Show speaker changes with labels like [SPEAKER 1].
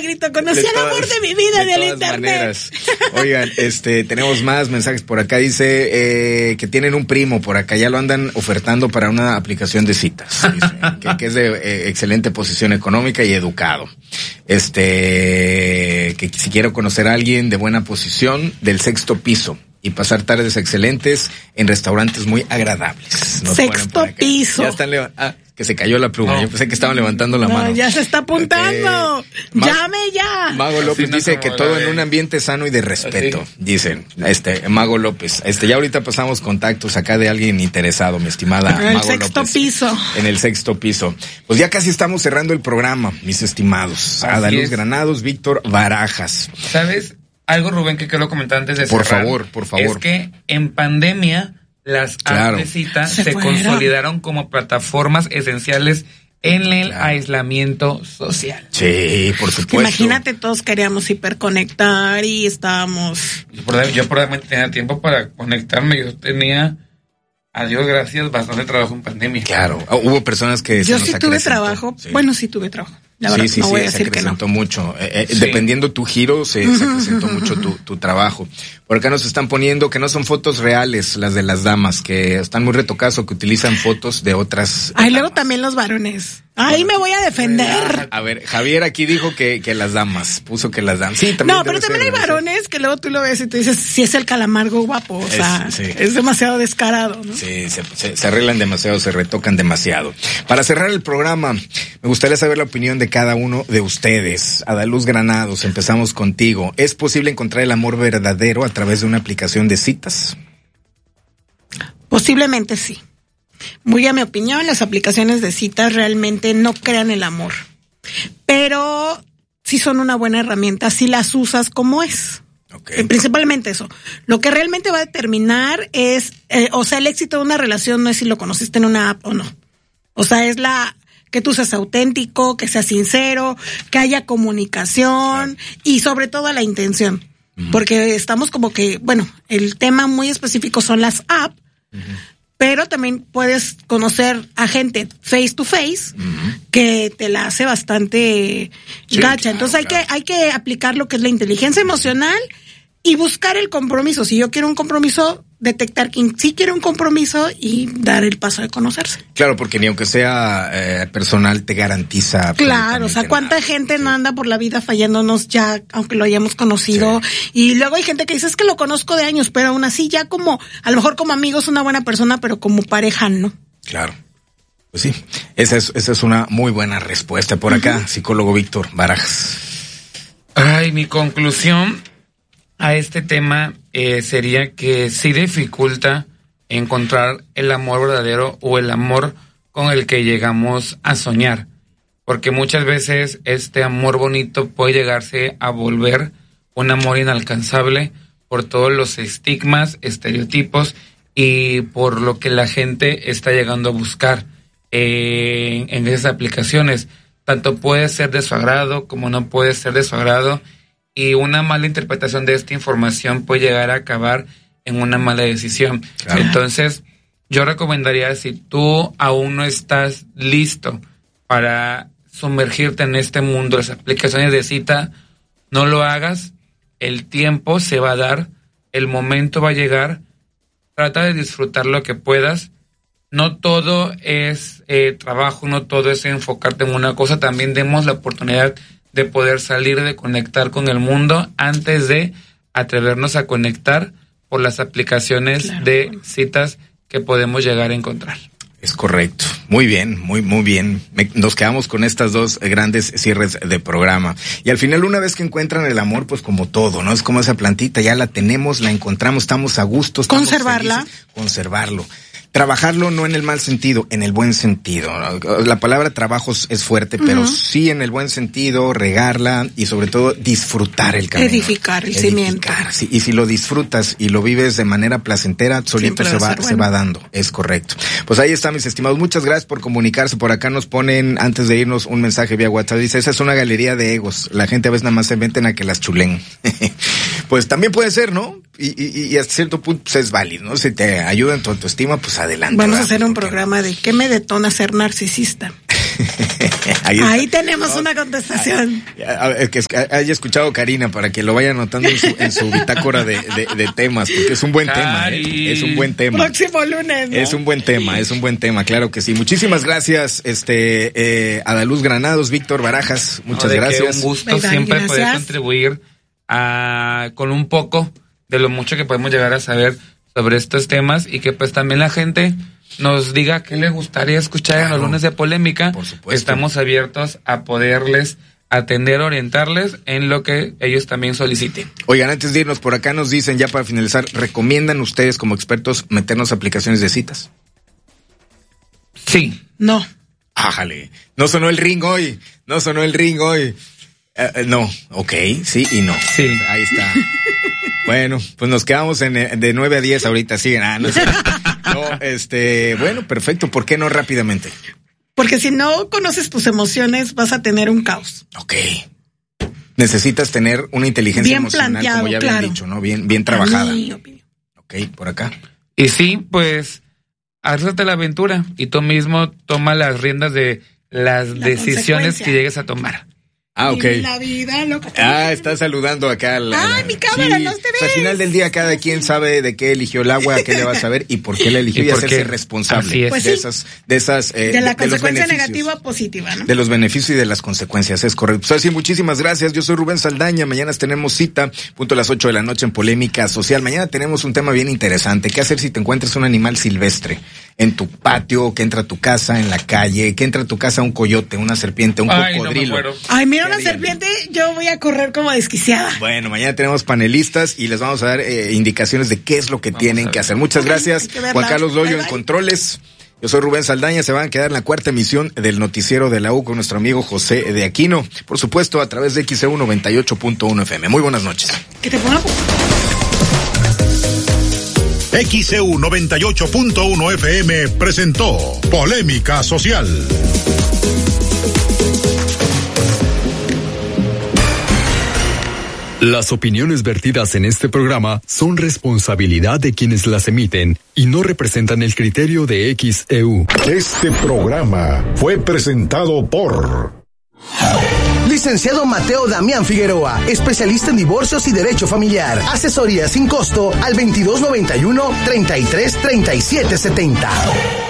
[SPEAKER 1] grito, conocí al amor de mi vida en el internet. Maneras.
[SPEAKER 2] Oigan, tenemos más mensajes por acá. Dice que tienen un primo por acá, ya lo andan ofertando para una aplicación de citas. Dice, que es de excelente posición económica y educado. Que si quiero conocer a alguien de buena posición del 6º piso y pasar tardes excelentes en restaurantes muy agradables.
[SPEAKER 1] 6º piso.
[SPEAKER 2] Ya están que se cayó la pluma. No. Yo pensé que estaban levantando la mano.
[SPEAKER 1] Ya se está apuntando. Llame ya.
[SPEAKER 2] Mago López dice que todo en un ambiente sano y de respeto. ¿Sí? Dicen, Mago López. Ya ahorita pasamos contactos acá de alguien interesado, mi estimada Mago López.
[SPEAKER 1] En el 6º piso.
[SPEAKER 2] En el 6º piso. Pues ya casi estamos cerrando el programa, mis estimados. Adaluz Granados, Víctor Barajas.
[SPEAKER 3] ¿Sabes? Algo, Rubén, que quiero comentar antes de cerrar.
[SPEAKER 2] Por favor.
[SPEAKER 3] Es que en pandemia las apps de cita se consolidaron como plataformas esencias en el aislamiento social.
[SPEAKER 2] Sí, por supuesto.
[SPEAKER 1] Imagínate, todos queríamos hiperconectar y estábamos...
[SPEAKER 3] Yo probablemente tenía tiempo para conectarme. Yo tenía, a Dios gracias, bastante trabajo en pandemia.
[SPEAKER 2] Claro, hubo personas que...
[SPEAKER 1] Yo sí tuve trabajo. Sí. Bueno, sí tuve trabajo. La verdad,
[SPEAKER 2] sí,
[SPEAKER 1] no voy a decir
[SPEAKER 2] se acrecentó
[SPEAKER 1] que no.
[SPEAKER 2] mucho. Dependiendo tu giro, se acrecentó mucho tu trabajo. Por acá nos están poniendo que no son fotos reales las de las damas, que están muy retocadas o que utilizan fotos de otras.
[SPEAKER 1] Ay, luego también los varones. Ahí me voy a defender.
[SPEAKER 2] A ver, Javier aquí dijo que las damas, puso que las damas. Sí, también.
[SPEAKER 1] No, pero también hay varones que luego tú lo ves y tú dices, si es el calamargo guapo, o sea, es demasiado descarado, ¿no?
[SPEAKER 2] Sí, se arreglan demasiado, se retocan demasiado. Para cerrar el programa, me gustaría saber la opinión de cada uno de ustedes. Adaluz Granados, empezamos contigo. ¿Es posible encontrar el amor verdadero a través de una aplicación de citas?
[SPEAKER 1] Posiblemente sí. Muy a mi opinión, las aplicaciones de citas realmente no crean el amor, pero sí son una buena herramienta si las usas como es. Okay. Principalmente eso. Lo que realmente va a determinar es, el éxito de una relación no es si lo conociste en una app o no. O sea, es que tú seas auténtico, que seas sincero, que haya comunicación y sobre todo la intención. Uh-huh. Porque estamos como que, el tema muy específico son las apps, pero también puedes conocer a gente face to face que te la hace bastante gacha. Entonces hay que aplicar lo que es la inteligencia emocional y buscar el compromiso. Si yo quiero un compromiso, detectar quién sí quiere un compromiso y dar el paso de conocerse.
[SPEAKER 2] Claro, porque ni aunque sea personal te garantiza.
[SPEAKER 1] Claro, o sea, cuánta gente no anda por la vida fallándonos ya, aunque lo hayamos conocido. Sí. Y luego hay gente que dice, es que lo conozco de años, pero aún así ya como, a lo mejor como amigo es una buena persona, pero como pareja no.
[SPEAKER 2] Claro. Pues sí, esa es una muy buena respuesta. Por acá, psicólogo Víctor Barajas.
[SPEAKER 3] Ay, mi conclusión a este tema sería que sí dificulta encontrar el amor verdadero o el amor con el que llegamos a soñar, porque muchas veces este amor bonito puede llegarse a volver un amor inalcanzable por todos los estigmas, estereotipos y por lo que la gente está llegando a buscar en esas aplicaciones. Tanto puede ser de su agrado como no puede ser de su agrado. Y una mala interpretación de esta información puede llegar a acabar en una mala decisión. Claro. Entonces, yo recomendaría, si tú aún no estás listo para sumergirte en este mundo, las aplicaciones de cita, no lo hagas. El tiempo se va a dar, el momento va a llegar. Trata de disfrutar lo que puedas. No todo es trabajo, no todo es enfocarte en una cosa. También demos la oportunidad de poder salir, de conectar con el mundo antes de atrevernos a conectar por las aplicaciones de citas que podemos llegar a encontrar.
[SPEAKER 2] Es correcto. Muy bien, muy bien. Nos quedamos con estas dos grandes cierres de programa. Y al final, una vez que encuentran el amor, pues como todo, ¿no? Es como esa plantita, ya la tenemos, la encontramos, estamos a gusto.
[SPEAKER 1] Conservarla.
[SPEAKER 2] Conservarlo. Trabajarlo no en el mal sentido, en el buen sentido. La palabra trabajo es fuerte, pero sí en el buen sentido, regarla y sobre todo disfrutar el camino.
[SPEAKER 1] Edificar el cimiento.
[SPEAKER 2] Sí, y si lo disfrutas y lo vives de manera placentera, solito se va dando. Es correcto. Pues ahí está, mis estimados. Muchas gracias por comunicarse. Por acá nos ponen, antes de irnos, un mensaje vía WhatsApp. Dice, esa es una galería de egos. La gente a veces nada más se meten a que las chulen. Pues también puede ser, ¿no? Y hasta cierto punto pues es válido, ¿no? Si te ayuda en tu autoestima, pues adelante.
[SPEAKER 1] Vamos a hacer un programa de ¿qué me detona ser narcisista? Ahí tenemos una contestación.
[SPEAKER 2] Que haya escuchado Karina para que lo vaya anotando en su bitácora de temas, porque es un buen tema, es un buen tema.
[SPEAKER 1] Próximo lunes, ¿no?
[SPEAKER 2] Es un buen tema, claro que sí. Muchísimas gracias, Adaluz Granados, Víctor Barajas, muchas gracias.
[SPEAKER 3] Un gusto siempre poder contribuir con un poco de lo mucho que podemos llegar a saber sobre estos temas, y que pues también la gente nos diga qué le gustaría escuchar en los lunes de polémica.
[SPEAKER 2] Por supuesto.
[SPEAKER 3] Estamos abiertos a poderles atender, orientarles en lo que ellos también soliciten.
[SPEAKER 2] Oigan, antes de irnos, por acá nos dicen, ya para finalizar, ¿recomiendan ustedes como expertos meternos aplicaciones de citas?
[SPEAKER 3] Sí.
[SPEAKER 1] No.
[SPEAKER 2] Ájale, no sonó el ring hoy. No, ok, sí y no.
[SPEAKER 3] Sí.
[SPEAKER 2] Ahí está. Bueno, pues nos quedamos de 9 a 10 ahorita, siguen. Bueno, perfecto. ¿Por qué no rápidamente?
[SPEAKER 1] Porque si no conoces tus emociones, vas a tener un caos.
[SPEAKER 2] Ok. Necesitas tener una inteligencia
[SPEAKER 1] bien
[SPEAKER 2] emocional,
[SPEAKER 1] planteado,
[SPEAKER 2] como ya habían dicho, ¿no? Bien trabajada. Ok, por acá.
[SPEAKER 3] Y sí, pues, hazte la aventura y tú mismo toma las riendas de las decisiones que llegues a tomar.
[SPEAKER 2] Ok.
[SPEAKER 1] La vida, loca.
[SPEAKER 2] Está saludando acá.
[SPEAKER 1] Mi cámara, sí, no te ves.
[SPEAKER 2] Al final del día, cada quien sabe de qué eligió el agua, a qué le va a saber y por qué la eligió, y hacerse responsable
[SPEAKER 1] pues
[SPEAKER 2] de
[SPEAKER 1] la consecuencia negativa a positiva, ¿no?
[SPEAKER 2] De los beneficios y de las consecuencias, es correcto. Pues así, muchísimas gracias. Yo soy Rubén Saldaña. Mañana tenemos cita, punto a las 8 de la noche en Polémica Social. Mañana tenemos un tema bien interesante. ¿Qué hacer si te encuentras un animal silvestre en tu patio, que entra a tu casa, en la calle, que entra a tu casa un coyote, una serpiente, un cocodrilo?
[SPEAKER 1] Ay, mira, una serpiente, yo voy a correr como desquiciada.
[SPEAKER 2] Bueno, mañana tenemos panelistas y les vamos a dar indicaciones de qué es lo que tienen que hacer. Muchas gracias, Juan Carlos Loyo en controles. Yo soy Rubén Saldaña. Se van a quedar en la cuarta emisión del noticiero de la U con nuestro amigo José de Aquino, por supuesto a través de XEU 98.1 FM. Muy buenas noches.
[SPEAKER 1] Que te ponga...
[SPEAKER 4] XEU 98.1 FM presentó Polémica Social.
[SPEAKER 5] Las opiniones vertidas en este programa son responsabilidad de quienes las emiten y no representan el criterio de XEU.
[SPEAKER 4] Este programa fue presentado por...
[SPEAKER 6] Licenciado Mateo Damián Figueroa, especialista en divorcios y derecho familiar. Asesoría sin costo al 2291-333770.